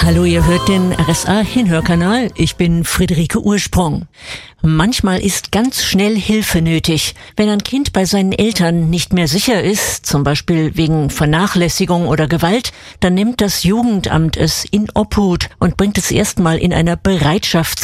Hallo, ihr hört den RSA-Hinhörkanal. Ich bin Friederike Ursprung. Manchmal ist ganz schnell Hilfe nötig. Wenn ein Kind bei seinen Eltern nicht mehr sicher ist, zum Beispiel wegen Vernachlässigung oder Gewalt, dann nimmt das Jugendamt es in Obhut und bringt es erstmal in einer Bereitschafts-